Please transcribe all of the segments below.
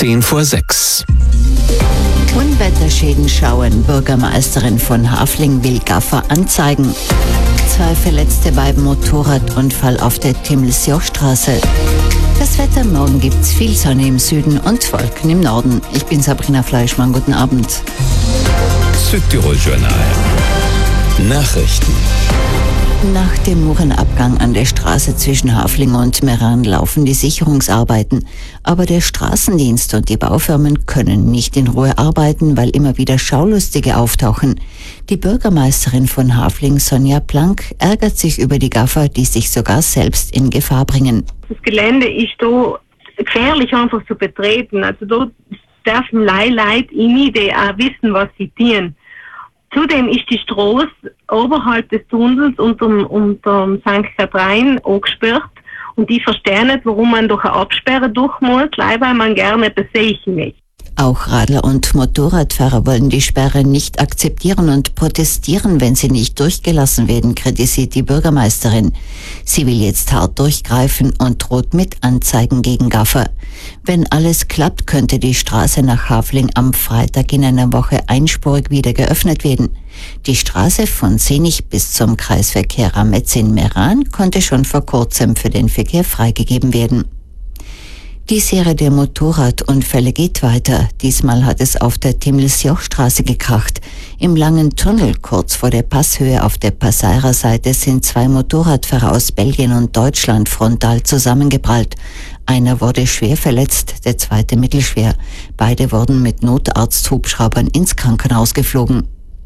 5:10. Unwetterschäden schauen. Bürgermeisterin von Hafling will Gaffer anzeigen. 2 Verletzte beim Motorradunfall auf der Timmelsjochstraße. Das Wetter: morgen gibt's viel Sonne im Süden und Wolken im Norden. Ich bin Sabrina Fleischmann, guten Abend. Südtirol-Journal. Nachrichten. Nach dem Murenabgang an der Straße zwischen Hafling und Meran laufen die Sicherungsarbeiten. Aber der Straßendienst und die Baufirmen können nicht in Ruhe arbeiten, weil immer wieder Schaulustige auftauchen. Die Bürgermeisterin von Hafling, Sonja Plank, ärgert sich über die Gaffer, die sich sogar selbst in Gefahr bringen. Das Gelände ist da gefährlich einfach zu betreten. Also da dürfen Leute die auch wissen, was sie tun. Zudem ist die Straße oberhalb des Tunnels unterm St. Kathrin angesperrt und ich verstehe nicht, warum man durch eine Absperre durch muss, weil man gerne besichtigen möchte. Auch Radler und Motorradfahrer wollen die Sperre nicht akzeptieren und protestieren, wenn sie nicht durchgelassen werden, kritisiert die Bürgermeisterin. Sie will jetzt hart durchgreifen und droht mit Anzeigen gegen Gaffer. Wenn alles klappt, könnte die Straße nach Hafling am Freitag in einer Woche einspurig wieder geöffnet werden. Die Straße von Senich bis zum Kreisverkehr Rametzin-Meran konnte schon vor kurzem für den Verkehr freigegeben werden. Die Serie der Motorradunfälle geht weiter. Diesmal hat es auf der Timmelsjochstraße gekracht. Im langen Tunnel kurz vor der Passhöhe auf der Passaira-Seite sind 2 Motorradfahrer aus Belgien und Deutschland frontal zusammengeprallt. Einer wurde schwer verletzt, der zweite mittelschwer. Beide wurden mit Notarzthubschraubern ins Krankenhaus geflogen.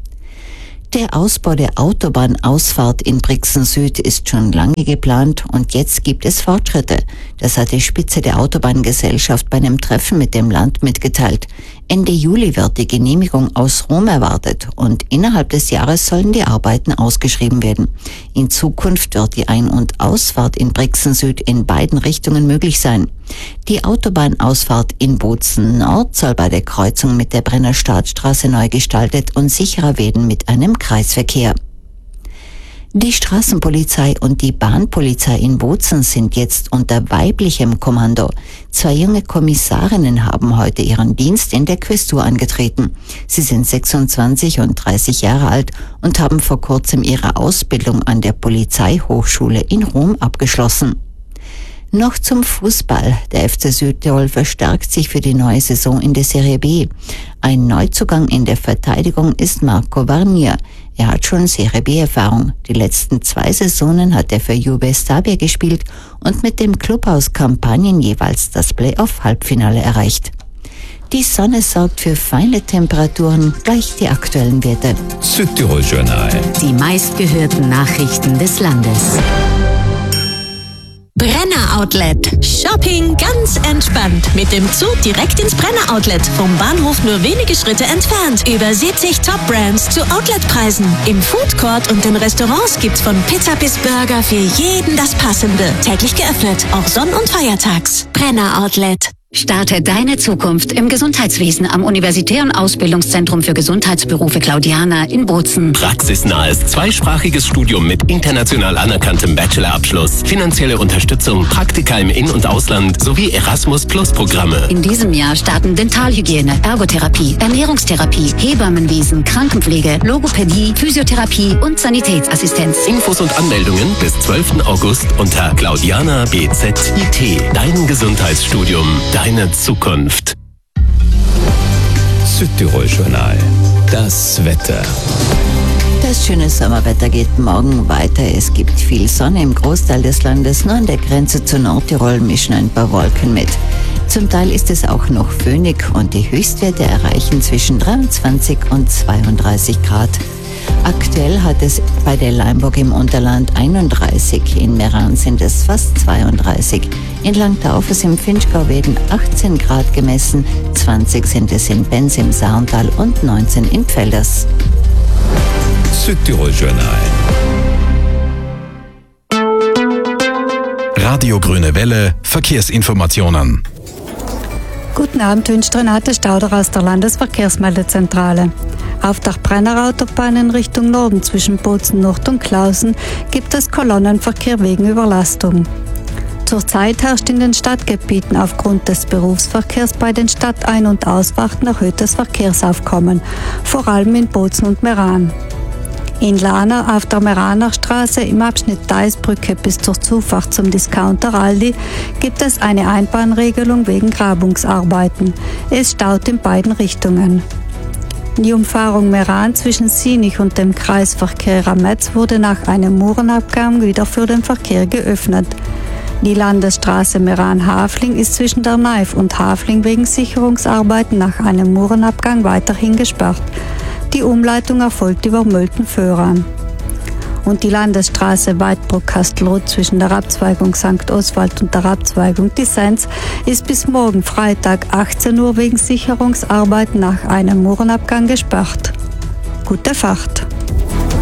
Der Ausbau der Autobahnausfahrt in Brixen Süd ist schon lange geplant und jetzt gibt es Fortschritte. Das hat die Spitze der Autobahngesellschaft bei einem Treffen mit dem Land mitgeteilt. Ende Juli wird die Genehmigung aus Rom erwartet und innerhalb des Jahres sollen die Arbeiten ausgeschrieben werden. In Zukunft wird die Ein- und Ausfahrt in Brixen Süd in beiden Richtungen möglich sein. Die Autobahnausfahrt in Bozen Nord soll bei der Kreuzung mit der Brenner Staatsstraße neu gestaltet und sicherer werden mit einem Kreisverkehr. Die Straßenpolizei und die Bahnpolizei in Bozen sind jetzt unter weiblichem Kommando. 2 junge Kommissarinnen haben heute ihren Dienst in der Quästur angetreten. Sie sind 26 und 30 Jahre alt und haben vor kurzem ihre Ausbildung an der Polizeihochschule in Rom abgeschlossen. Noch zum Fußball. Der FC Südtirol verstärkt sich für die neue Saison in der Serie B. Ein Neuzugang in der Verteidigung ist Marco Varnier. Er hat schon Serie B-Erfahrung. Die letzten 2 Saisonen hat er für Juve Stabia gespielt und mit dem Club aus Kampanien jeweils das Playoff-Halbfinale erreicht. Die Sonne sorgt für feine Temperaturen, gleich die aktuellen Werte. Südtirol-Journal. Die meistgehörten Nachrichten des Landes. Brenner Outlet. Shopping ganz entspannt. Mit dem Zug direkt ins Brenner Outlet. Vom Bahnhof nur wenige Schritte entfernt. Über 70 Top-Brands zu Outletpreisen. Im Food Court und in Restaurants gibt's von Pizza bis Burger für jeden das Passende. Täglich geöffnet, auch Sonn- und Feiertags. Brenner Outlet. Starte deine Zukunft im Gesundheitswesen am Universitären Ausbildungszentrum für Gesundheitsberufe Claudiana in Bozen. Praxisnahes zweisprachiges Studium mit international anerkanntem Bachelorabschluss, finanzielle Unterstützung, Praktika im In- und Ausland sowie Erasmus-Plus-Programme. In diesem Jahr starten Dentalhygiene, Ergotherapie, Ernährungstherapie, Hebammenwesen, Krankenpflege, Logopädie, Physiotherapie und Sanitätsassistenz. Infos und Anmeldungen bis 12. August unter Claudiana BZIT. Dein Gesundheitsstudium. Deine Zukunft. Südtirol-Journal. Das Wetter. Das schöne Sommerwetter geht morgen weiter. Es gibt viel Sonne im Großteil des Landes. Nur an der Grenze zu Nordtirol mischen ein paar Wolken mit. Zum Teil ist es auch noch föhnig und die Höchstwerte erreichen zwischen 23 und 32 Grad. Aktuell hat es bei der Leimburg im Unterland 31, in Meran sind es fast 32. In Langtaufes im Finchgau werden 18 Grad gemessen, 20 sind es in Benz im Saarntal und 19 in Pfälders. Südtirol-Journal. Radio Grüne Welle, Verkehrsinformationen. Guten Abend, wünscht Renate Stauder aus der Landesverkehrsmeldezentrale. Auf der Brenner Autobahn in Richtung Norden zwischen Bozen Nord und Klausen gibt es Kolonnenverkehr wegen Überlastung. Zurzeit herrscht in den Stadtgebieten aufgrund des Berufsverkehrs bei den Stadtein- und Ausfahrten erhöhtes Verkehrsaufkommen, vor allem in Bozen und Meran. In Lana auf der Meraner Straße im Abschnitt Deisbrücke bis zur Zufahrt zum Discounter Aldi gibt es eine Einbahnregelung wegen Grabungsarbeiten. Es staut in beiden Richtungen. Die Umfahrung Meran zwischen Sinich und dem Kreisverkehr Rametz wurde nach einem Murenabgang wieder für den Verkehr geöffnet. Die Landesstraße Meran-Hafling ist zwischen der Neif und Hafling wegen Sicherungsarbeiten nach einem Murenabgang weiterhin gesperrt. Die Umleitung erfolgt über Mölten-Föhran. Und die Landesstraße Weidbruck-Kastelruth zwischen der Abzweigung St. Oswald und der Abzweigung Dissens ist bis morgen Freitag 18 Uhr wegen Sicherungsarbeiten nach einem Murenabgang gesperrt. Gute Fahrt!